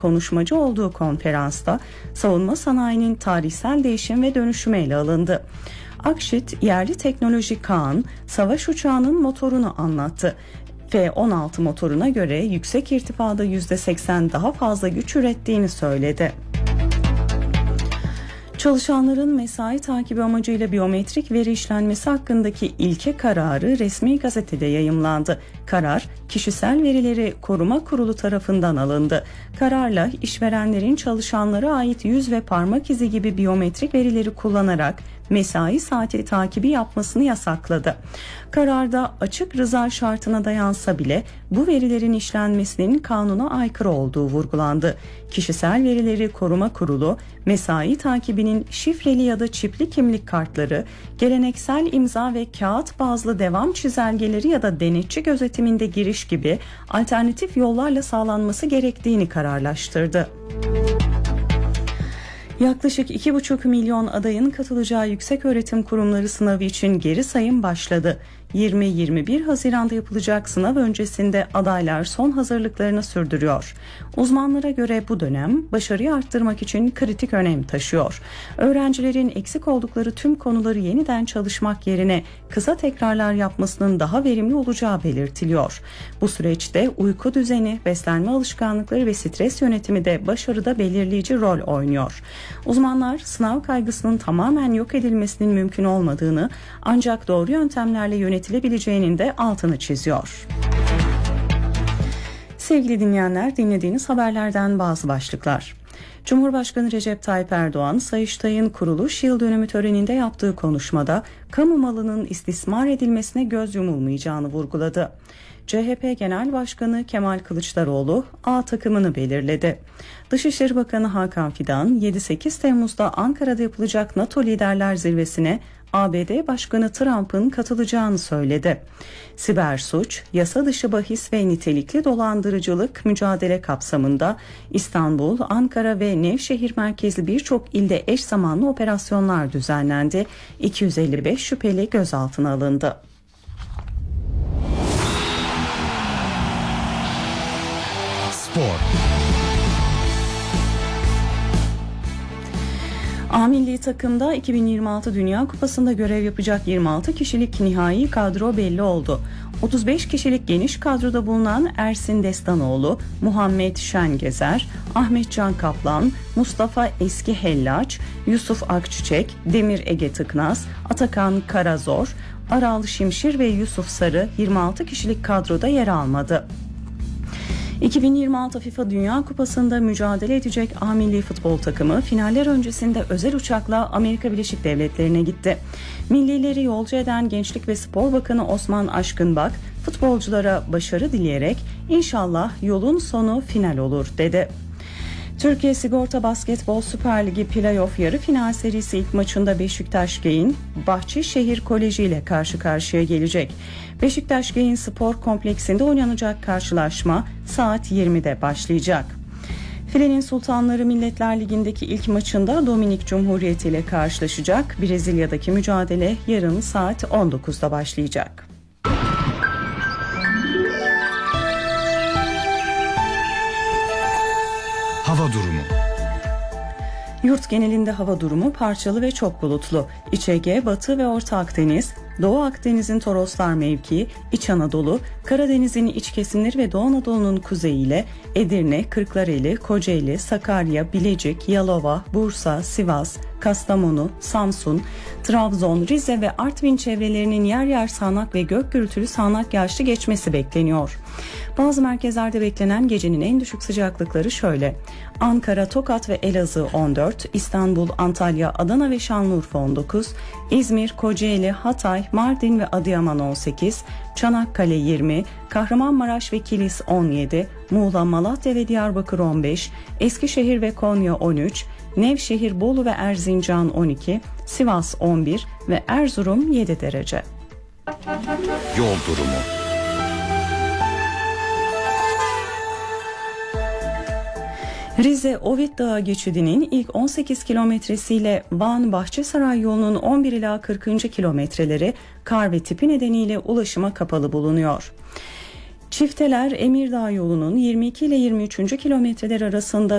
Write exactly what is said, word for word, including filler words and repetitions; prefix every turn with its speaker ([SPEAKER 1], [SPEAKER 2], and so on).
[SPEAKER 1] Konuşmacı olduğu konferansta savunma sanayinin tarihsel değişim ve dönüşümü ele alındı. Akşit, yerli teknoloji Kaan, savaş uçağının motorunu anlattı. F on altı motoruna göre yüksek irtifada yüzde seksen daha fazla güç ürettiğini söyledi. Çalışanların mesai takibi amacıyla biyometrik veri işlenmesi hakkındaki ilke kararı resmi gazetede yayımlandı. Karar, Kişisel Verileri Koruma Kurulu tarafından alındı. Kararla işverenlerin çalışanlara ait yüz ve parmak izi gibi biyometrik verileri kullanarak mesai saati takibi yapmasını yasakladı. Kararda açık rıza şartına dayansa bile bu verilerin işlenmesinin kanuna aykırı olduğu vurgulandı. Kişisel Verileri Koruma Kurulu, mesai takibinin şifreli ya da çipli kimlik kartları, geleneksel imza ve kağıt bazlı devam çizelgeleri ya da denetçi gözetiminde giriş gibi alternatif yollarla sağlanması gerektiğini kararlaştırdı. Yaklaşık iki buçuk milyon adayın katılacağı yükseköğretim kurumları sınavı için geri sayım başladı. yirmi yirmi bir Haziran'da yapılacak sınav öncesinde adaylar son hazırlıklarını sürdürüyor. Uzmanlara göre bu dönem başarıyı arttırmak için kritik önem taşıyor. Öğrencilerin eksik oldukları tüm konuları yeniden çalışmak yerine kısa tekrarlar yapmasının daha verimli olacağı belirtiliyor. Bu süreçte uyku düzeni, beslenme alışkanlıkları ve stres yönetimi de başarıda belirleyici rol oynuyor. Uzmanlar sınav kaygısının tamamen yok edilmesinin mümkün olmadığını, ancak doğru yöntemlerle yönetilebileceğinin de altını çiziyor. Sevgili dinleyenler, dinlediğiniz haberlerden bazı başlıklar. Cumhurbaşkanı Recep Tayyip Erdoğan, Sayıştay'ın kuruluş yıl dönümü töreninde yaptığı konuşmada kamu malının istismar edilmesine göz yumulmayacağını vurguladı. C H P Genel Başkanı Kemal Kılıçdaroğlu A takımını belirledi. Dışişleri Bakanı Hakan Fidan, yedi sekiz Temmuz'da Ankara'da yapılacak NATO Liderler Zirvesi'ne A B D Başkanı Trump'ın katılacağını söyledi. Siber suç, yasa dışı bahis ve nitelikli dolandırıcılık mücadele kapsamında İstanbul, Ankara ve Nevşehir merkezli birçok ilde eş zamanlı operasyonlar düzenlendi. iki yüz elli beş şüpheli gözaltına alındı. Spor. A milli takımda iki bin yirmi altı Dünya Kupası'nda görev yapacak yirmi altı kişilik nihai kadro belli oldu. otuz beş kişilik geniş kadroda bulunan Ersin Destanoğlu, Muhammed Şengezer, Ahmet Can Kaplan, Mustafa Eski Hellaç, Yusuf Akçiçek, Demir Ege Tıknaz, Atakan Karazor, Aral Şimşir ve Yusuf Sarı yirmi altı kişilik kadroda yer almadı. iki bin yirmi altı FIFA Dünya Kupası'nda mücadele edecek A milli futbol takımı finaller öncesinde özel uçakla Amerika Birleşik Devletleri'ne gitti. Millileri yolcu eden Gençlik ve Spor Bakanı Osman Aşkınbak, futbolculara başarı dileyerek "İnşallah yolun sonu final olur" dedi. Türkiye Sigorta Basketbol Süper Ligi Playoff yarı final serisi ilk maçında Beşiktaş Gain, Bahçeşehir Koleji ile karşı karşıya gelecek. Beşiktaş Gain Spor Kompleksinde oynanacak karşılaşma saat yirmide başlayacak. Filenin Sultanları Milletler Ligi'ndeki ilk maçında Dominik Cumhuriyeti ile karşılaşacak. Brezilya'daki mücadele yarın saat on dokuzda başlayacak.
[SPEAKER 2] Hava durumu.
[SPEAKER 1] Yurt genelinde hava durumu parçalı ve çok bulutlu. İç Ege, Batı ve Orta Akdeniz, Doğu Akdeniz'in Toroslar mevkii, İç Anadolu, Karadeniz'in iç kesimleri ve Doğu Anadolu'nun kuzeyiyle Edirne, Kırklareli, Kocaeli, Sakarya, Bilecik, Yalova, Bursa, Sivas, Kastamonu, Samsun, Trabzon, Rize ve Artvin çevrelerinin yer yer sağanak ve gök gürültülü sağanak yağışlı geçmesi bekleniyor. Bazı merkezlerde beklenen gecenin en düşük sıcaklıkları şöyle: Ankara, Tokat ve Elazığ on dört, İstanbul, Antalya, Adana ve Şanlıurfa on dokuz, İzmir, Kocaeli, Hatay, Mardin ve Adıyaman on sekiz, Çanakkale yirmi, Kahramanmaraş ve Kilis on yedi, Muğla, Malatya ve Diyarbakır on beş, Eskişehir ve Konya on üç, Nevşehir, Bolu ve Erzincan on iki, Sivas on bir ve Erzurum yedi derece.
[SPEAKER 2] Yol durumu.
[SPEAKER 1] Rize Ovid Dağı geçidinin ilk on sekiz kilometresiyle Van Bahçesaray yolunun on bir ila kırkıncı kilometreleri kar ve tipi nedeniyle ulaşıma kapalı bulunuyor. Çifteler Emirdağ yolunun yirmi iki ile yirmi üçüncü kilometreler arasında